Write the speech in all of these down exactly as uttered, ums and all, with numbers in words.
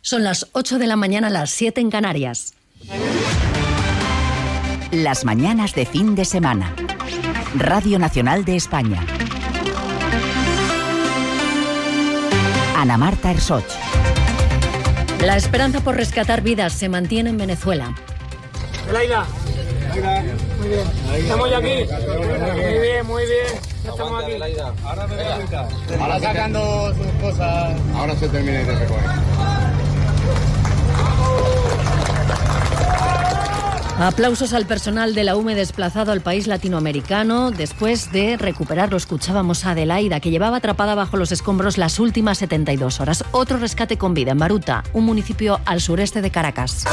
Son las ocho de la mañana, las siete en Canarias. Las mañanas de fin de semana. Radio Nacional de España. Ana Marta Ersoch. La esperanza por rescatar vidas se mantiene en Venezuela. Laida. Muy bien. Estamos ya aquí. Muy bien, muy bien. Estamos aquí. Ahora sacando sus cosas. Ahora se termina de recoger. Aplausos al personal de la U M E desplazado al país latinoamericano después de recuperarlo. Escuchábamos a Adelaida, que llevaba atrapada bajo los escombros las últimas setenta y dos horas. Otro rescate con vida en Baruta, un municipio al sureste de Caracas.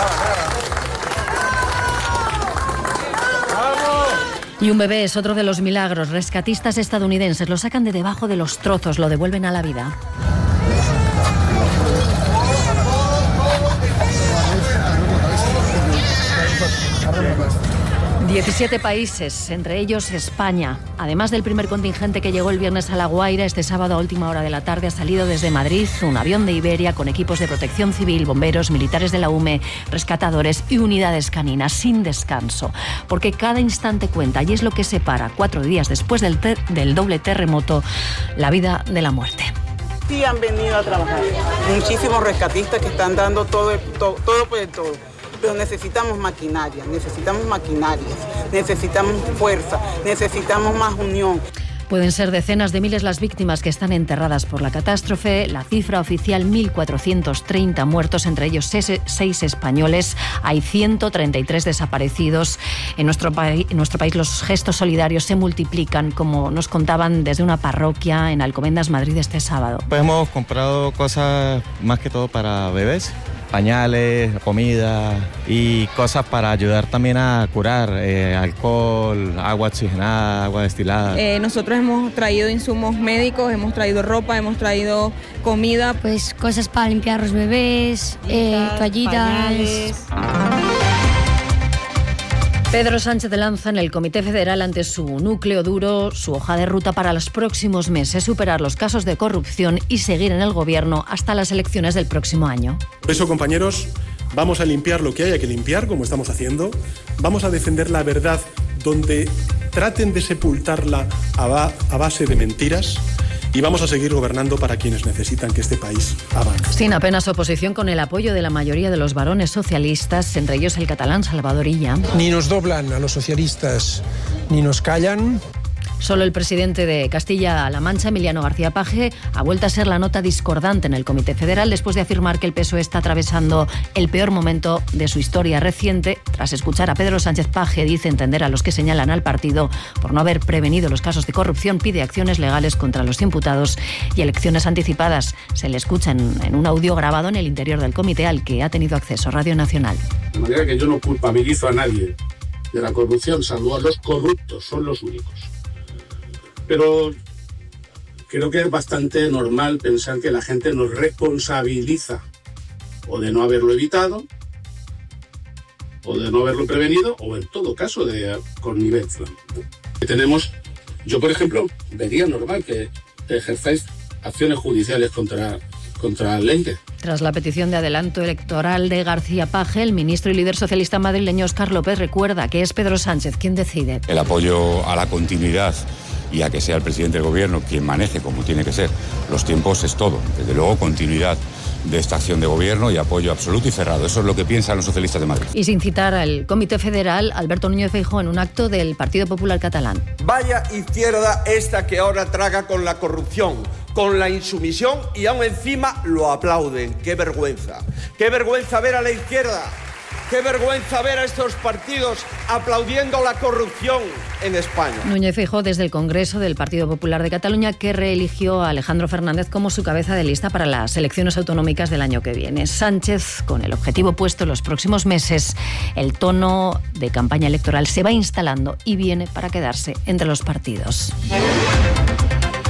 Y un bebé es otro de los milagros. Rescatistas estadounidenses lo sacan de debajo de los trozos, lo devuelven a la vida. diecisiete países, entre ellos España. Además del primer contingente que llegó el viernes a La Guaira, este sábado a última hora de la tarde ha salido desde Madrid un avión de Iberia con equipos de protección civil, bomberos, militares de la U M E, rescatadores y unidades caninas, sin descanso. Porque cada instante cuenta y es lo que separa, cuatro días después del, ter- del doble terremoto, la vida de la muerte. Sí han venido a trabajar. Muchísimos rescatistas que están dando todo, todo, todo por el todo. Pero necesitamos maquinaria, necesitamos maquinarias, necesitamos fuerza, necesitamos más unión. Pueden ser decenas de miles las víctimas que están enterradas por la catástrofe. La cifra oficial, mil cuatrocientos treinta muertos, entre ellos seis españoles. Hay ciento treinta y tres desaparecidos. En nuestro, pa- en nuestro país los gestos solidarios se multiplican, como nos contaban desde una parroquia en Alcobendas, Madrid, este sábado. Pues hemos comprado cosas más que todo para bebés. Pañales, comida y cosas para ayudar también a curar, eh, alcohol, agua oxigenada, agua destilada. Eh, nosotros hemos traído insumos médicos, hemos traído ropa, hemos traído comida. Pues cosas para limpiar los bebés, eh, toallitas. Pedro Sánchez lanza en el Comité Federal ante su núcleo duro su hoja de ruta para los próximos meses, superar los casos de corrupción y seguir en el gobierno hasta las elecciones del próximo año. Por eso, compañeros, vamos a limpiar lo que haya que limpiar, como estamos haciendo. Vamos a defender la verdad donde traten de sepultarla a, ba- a base de mentiras. Y vamos a seguir gobernando para quienes necesitan que este país avance. Sin apenas oposición, con el apoyo de la mayoría de los varones socialistas, entre ellos el catalán Salvador Illa. Ni nos doblan a los socialistas, ni nos callan. Solo el presidente de Castilla-La Mancha, Emiliano García Paje, ha vuelto a ser la nota discordante en el Comité Federal después de afirmar que el P S O E está atravesando el peor momento de su historia reciente. Tras escuchar a Pedro Sánchez, Paje dice entender a los que señalan al partido por no haber prevenido los casos de corrupción, pide acciones legales contra los imputados y elecciones anticipadas. Se le escucha en, en un audio grabado en el interior del comité al que ha tenido acceso Radio Nacional. De manera que yo no culpabilizo a nadie de la corrupción, salvo a los corruptos, son los únicos. Pero creo que es bastante normal pensar que la gente nos responsabiliza o de no haberlo evitado, o de no haberlo prevenido, o en todo caso de connivencia. Tenemos, yo por ejemplo, vería normal que ejerzáis acciones judiciales contra, contra Leire. Tras la petición de adelanto electoral de García Paje, el ministro y líder socialista madrileño Óscar López recuerda que es Pedro Sánchez quien decide. El apoyo a la continuidad y a que sea el presidente del gobierno quien maneje, como tiene que ser, los tiempos es todo. Desde luego, continuidad de esta acción de gobierno y apoyo absoluto y cerrado. Eso es lo que piensan los socialistas de Madrid. Y sin citar al Comité Federal, Alberto Núñez Feijóo en un acto del Partido Popular Catalán. Vaya izquierda esta que ahora traga con la corrupción, con la insumisión y aún encima lo aplauden. ¡Qué vergüenza! ¡Qué vergüenza ver a la izquierda! ¡Qué vergüenza ver a estos partidos aplaudiendo la corrupción en España! Núñez Feijóo desde el Congreso del Partido Popular de Cataluña, que reeligió a Alejandro Fernández como su cabeza de lista para las elecciones autonómicas del año que viene. Sánchez, con el objetivo puesto en los próximos meses, el tono de campaña electoral se va instalando y viene para quedarse entre los partidos.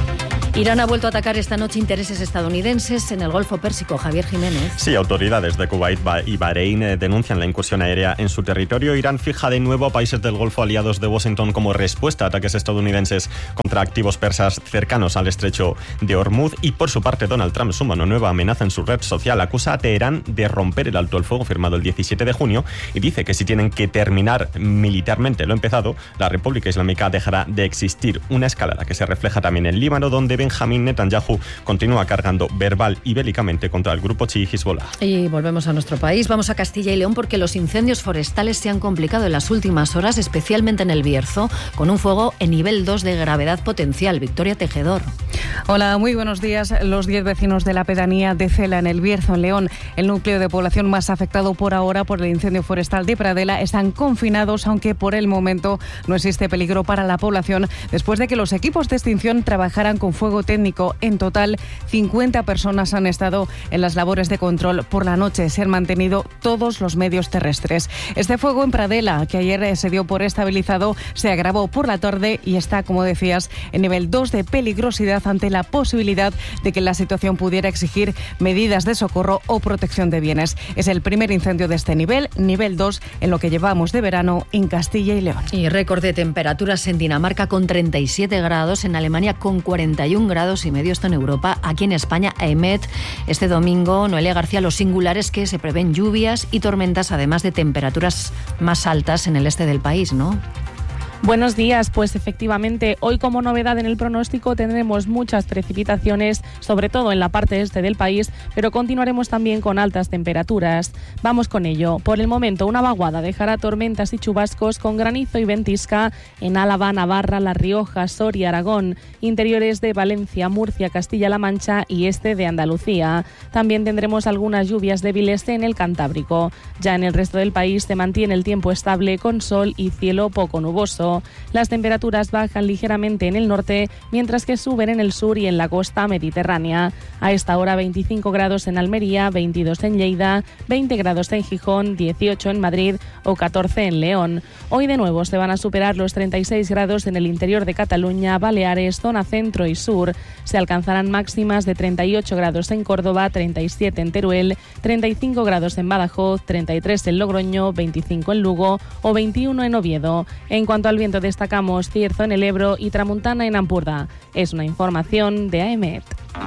Irán ha vuelto a atacar esta noche intereses estadounidenses en el Golfo Pérsico. Javier Jiménez. Sí, autoridades de Kuwait y Bahrein denuncian la incursión aérea en su territorio. Irán fija de nuevo a países del Golfo aliados de Washington como respuesta a ataques estadounidenses contra activos persas cercanos al estrecho de Hormuz. Y por su parte, Donald Trump suma una nueva amenaza en su red social. Acusa a Teherán de romper el alto el fuego firmado el diecisiete de junio y dice que si tienen que terminar militarmente lo empezado, la República Islámica dejará de existir. Una escalada que se refleja también en Líbano, donde Benjamín Netanyahu continúa cargando verbal y bélicamente contra el grupo chií Hezbollah. Y volvemos a nuestro país. Vamos a Castilla y León porque los incendios forestales se han complicado en las últimas horas, especialmente en el Bierzo, con un fuego en nivel dos de gravedad potencial. Victoria Tejedor. Hola, muy buenos días. Los diez vecinos de la pedanía de Cela, en el Bierzo, en León, el núcleo de población más afectado por ahora por el incendio forestal de Pradela, están confinados, aunque por el momento no existe peligro para la población, después de que los equipos de extinción trabajaran con fuego técnico. En total, cincuenta personas han estado en las labores de control. Por la noche se han mantenido todos los medios terrestres. Este fuego en Pradela, que ayer se dio por estabilizado, se agravó por la tarde y está, como decías, en nivel dos de peligrosidad, ante la posibilidad de que la situación pudiera exigir medidas de socorro o protección de bienes. Es el primer incendio de este nivel, nivel dos, en lo que llevamos de verano en Castilla y León. Y récord de temperaturas en Dinamarca con treinta y siete grados, en Alemania con cuarenta y un grados y medio, esto en Europa. Aquí en España, EMET, este domingo, Noelia García, los singulares que se prevén lluvias y tormentas, además de temperaturas más altas en el este del país, ¿no? Buenos días, pues efectivamente, hoy como novedad en el pronóstico tendremos muchas precipitaciones, sobre todo en la parte este del país, pero continuaremos también con altas temperaturas. Vamos con ello. Por el momento, una vaguada dejará tormentas y chubascos con granizo y ventisca en Álava, Navarra, La Rioja, Soria, Aragón, interiores de Valencia, Murcia, Castilla-La Mancha y este de Andalucía. También tendremos algunas lluvias débiles en el Cantábrico. Ya en el resto del país se mantiene el tiempo estable con sol y cielo poco nuboso. Las temperaturas bajan ligeramente en el norte, mientras que suben en el sur y en la costa mediterránea. A esta hora veinticinco grados en Almería, veintidós en Lleida, veinte grados en Gijón, dieciocho en Madrid o catorce en León. Hoy de nuevo se van a superar los treinta y seis grados en el interior de Cataluña, Baleares, zona centro y sur. Se alcanzarán máximas de treinta y ocho grados en Córdoba, treinta y siete en Teruel, treinta y cinco grados en Badajoz, treinta y tres en Logroño, veinticinco en Lugo o veintiuno en Oviedo. En cuanto al viento, destacamos Cierzo en el Ebro y Tramuntana en Ampurdá. Es una información de AEMET.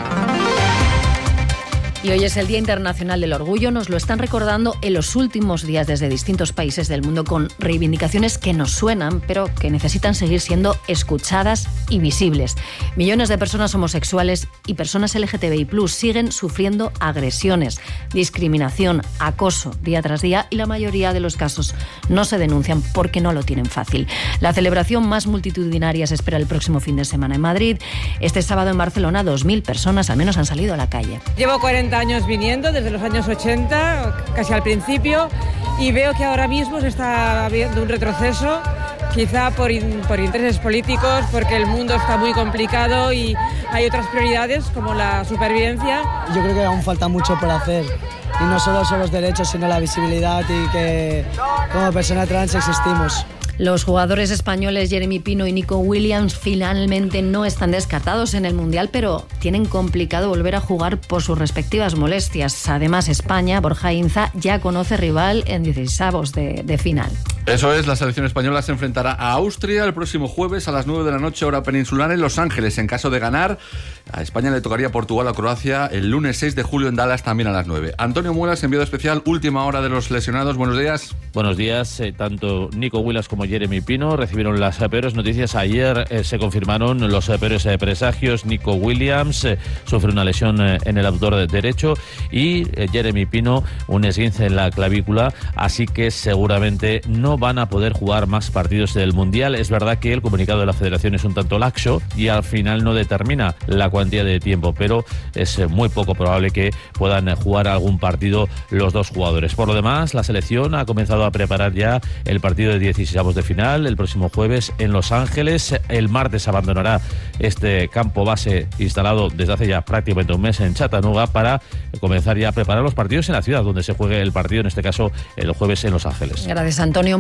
Y hoy es el Día Internacional del Orgullo. Nos lo están recordando en los últimos días desde distintos países del mundo, con reivindicaciones que nos suenan, pero que necesitan seguir siendo escuchadas y visibles. Millones de personas homosexuales y personas L G T B I plus siguen sufriendo agresiones, discriminación, acoso día tras día, y la mayoría de los casos no se denuncian porque no lo tienen fácil. La celebración más multitudinaria se espera el próximo fin de semana en Madrid. Este sábado en Barcelona, dos mil personas al menos han salido a la calle. Llevo cuarenta años viniendo, desde los años ochenta, casi al principio, y veo que ahora mismo se está viendo un retroceso, quizá por, in, por intereses políticos, porque el mundo está muy complicado y hay otras prioridades como la supervivencia. Yo creo que aún falta mucho por hacer, y no solo son los derechos, sino la visibilidad, y que como persona trans existimos. Los jugadores españoles Jeremy Pino y Nico Williams finalmente no están descartados en el Mundial, pero tienen complicado volver a jugar por sus respectivas molestias. Además, España, Borja Inza, ya conoce rival en dieciseisavos de, de final. Eso es, la selección española se enfrentará a Austria el próximo jueves a las nueve de la noche, hora peninsular, en Los Ángeles. En caso de ganar, a España le tocaría Portugal a Croacia el lunes seis de julio en Dallas, también a las nueve. Antonio Muelas, enviado especial, última hora de los lesionados. Buenos días. Buenos días. Eh, tanto Nico Williams como Jeremy Pino recibieron las eh, peores noticias. Ayer eh, se confirmaron los eh, peores eh, presagios. Nico Williams eh, sufre una lesión eh, en el abductor derecho y eh, Jeremy Pino un esguince en la clavícula, así que seguramente no van a poder jugar más partidos del Mundial. Es verdad que el comunicado de la Federación es un tanto laxo y al final no determina la cuantía de tiempo, pero es eh, muy poco probable que puedan eh, jugar algún partido los dos jugadores. Por lo demás, la selección ha comenzado a preparar ya el partido de dieciseisavos de final el próximo jueves en Los Ángeles. El martes abandonará este campo base instalado desde hace ya prácticamente un mes en Chattanooga para comenzar ya a preparar los partidos en la ciudad donde se juegue el partido, en este caso el jueves en Los Ángeles. Gracias, Antonio.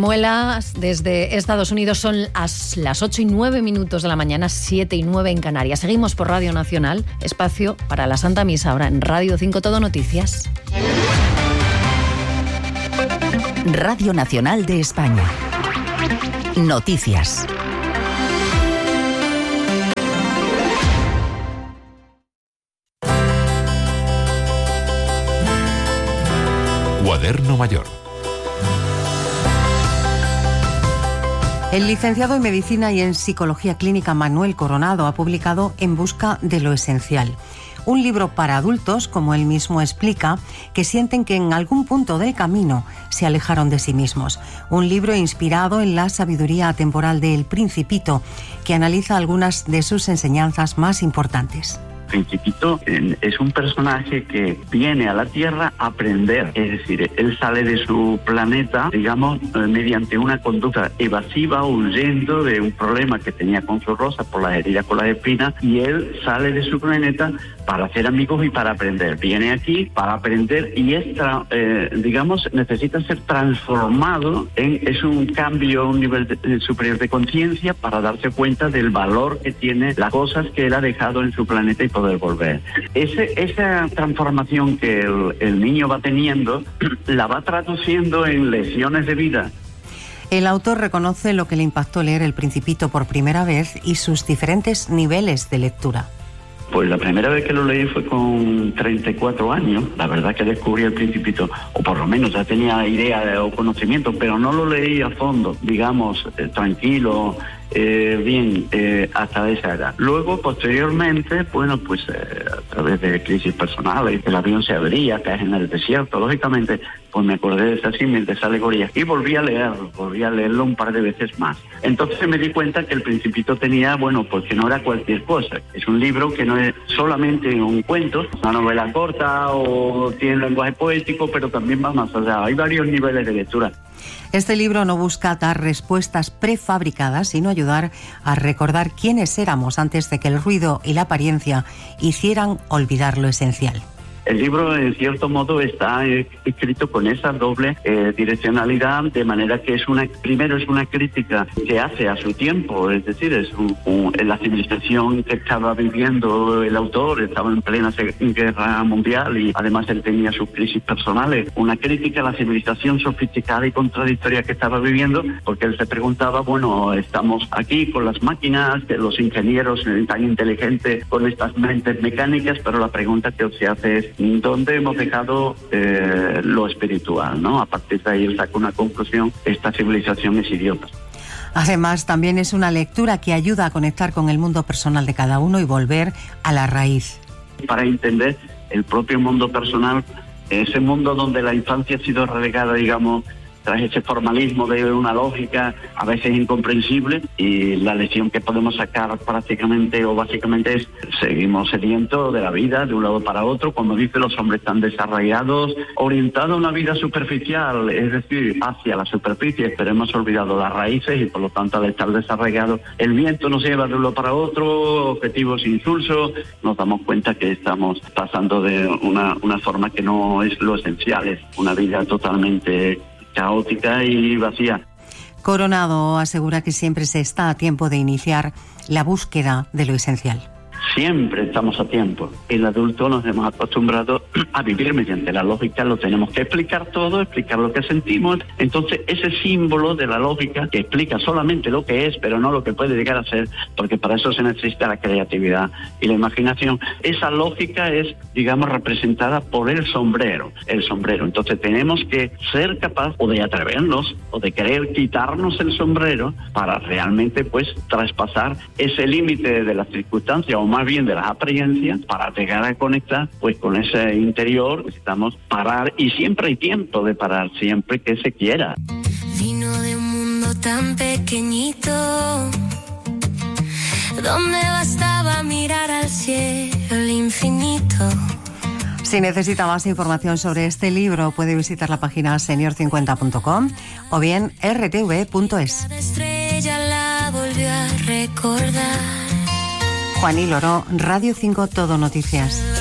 Samuela, desde Estados Unidos son las, las ocho y nueve minutos de la mañana, siete y nueve en Canarias. Seguimos por Radio Nacional, espacio para la Santa Misa, ahora en Radio cinco Todo Noticias. Radio Nacional de España. Noticias. Cuaderno Mayor. El licenciado en Medicina y en Psicología Clínica Manuel Coronado ha publicado En busca de lo esencial, un libro para adultos, como él mismo explica, que sienten que en algún punto del camino se alejaron de sí mismos. Un libro inspirado en la sabiduría atemporal de El Principito, que analiza algunas de sus enseñanzas más importantes. Principito es un personaje que viene a la Tierra a aprender, es decir, él sale de su planeta, digamos, mediante una conducta evasiva, huyendo de un problema que tenía con su rosa por las heridas con las espinas, y él sale de su planeta para hacer amigos y para aprender. Viene aquí para aprender y es, eh, digamos, necesita ser transformado en, es un cambio a un nivel de, superior de conciencia para darse cuenta del valor que tiene las cosas que él ha dejado en su planeta y poder volver. Ese, esa transformación que el, el niño va teniendo la va traduciendo en lecciones de vida. El autor reconoce lo que le impactó leer El Principito por primera vez y sus diferentes niveles de lectura. Pues la primera vez que lo leí fue con treinta y cuatro años. La verdad que descubrí El Principito, o por lo menos ya tenía idea o conocimiento, pero no lo leí a fondo, digamos, eh, tranquilo, eh, bien, eh, hasta esa edad. Luego, posteriormente, bueno, pues eh, a través de crisis personales, el avión se abría, caes en el desierto, lógicamente, pues me acordé de esas símiles, de esa alegoría, y volví a leerlo, volví a leerlo un par de veces más. Entonces me di cuenta que El Principito tenía, bueno, pues que no era cualquier cosa. Es un libro que no es solamente un cuento, una novela corta o tiene lenguaje poético, pero también va más allá. Hay varios niveles de lectura. Este libro no busca dar respuestas prefabricadas, sino ayudar a recordar quiénes éramos antes de que el ruido y la apariencia hicieran olvidar lo esencial. El libro, en cierto modo, está escrito con esa doble eh, direccionalidad, de manera que es una, primero es una crítica que hace a su tiempo, es decir, es un, un, la civilización que estaba viviendo el autor, estaba en plena guerra mundial y además él tenía sus crisis personales, una crítica a la civilización sofisticada y contradictoria que estaba viviendo, porque él se preguntaba, bueno, estamos aquí con las máquinas, los ingenieros tan inteligentes con estas mentes mecánicas, pero la pregunta que se hace es ¿dónde hemos dejado eh, lo espiritual? ¿No? A partir de ahí él saca una conclusión: esta civilización es idiota. Además, también es una lectura que ayuda a conectar con el mundo personal de cada uno y volver a la raíz. Para entender el propio mundo personal, ese mundo donde la infancia ha sido relegada, digamos, tras ese formalismo de una lógica a veces incomprensible, y la lección que podemos sacar prácticamente o básicamente es: seguimos sedientos de la vida de un lado para otro. Cuando dice los hombres están desarraigados, orientados a una vida superficial, es decir, hacia la superficie, pero hemos olvidado las raíces y por lo tanto al estar desarraigados el viento nos lleva de un lado para otro, objetivos insulsos, nos damos cuenta que estamos pasando de una, una forma que no es lo esencial, es una vida totalmente caótica y vacía. Coronado asegura que siempre se está a tiempo de iniciar la búsqueda de lo esencial. Siempre estamos a tiempo. El adulto nos hemos acostumbrado a vivir mediante la lógica, lo tenemos que explicar todo, explicar lo que sentimos. Entonces, ese símbolo de la lógica que explica solamente lo que es, pero no lo que puede llegar a ser, porque para eso se necesita la creatividad y la imaginación. Esa lógica es, digamos, representada por el sombrero, el sombrero. Entonces, tenemos que ser capaces o de atrevernos o de querer quitarnos el sombrero para realmente, pues, traspasar ese límite de las circunstancias o más bien de las apariencias para llegar a conectar pues con ese interior. Necesitamos parar y siempre hay tiempo de parar, siempre que se quiera. Vino de un mundo tan pequeñito donde bastaba mirar al cielo infinito. Si necesita más información sobre este libro, puede visitar la página senior cincuenta punto com o bien r t v punto es. Estrella la volvió a recordar. Juan y Loro, Radio cinco Todo Noticias.